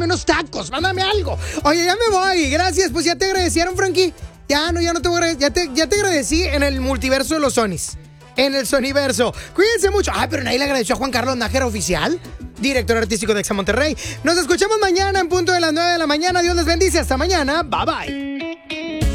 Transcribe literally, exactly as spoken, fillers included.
mándame unos tacos, mándame algo. Oye, ya me voy, gracias, pues ya te agradecieron, Frankie. Ya, no, ya no te voy a agradecer, ya te, ya te agradecí en el multiverso de los Sonys. En el Soniverso. Cuídense mucho. Ah, pero nadie le agradeció a Juan Carlos Nájera Oficial, director artístico de Exa Monterrey. Nos escuchamos mañana en punto de las nueve de la mañana. Dios les bendice. Hasta mañana. Bye, bye.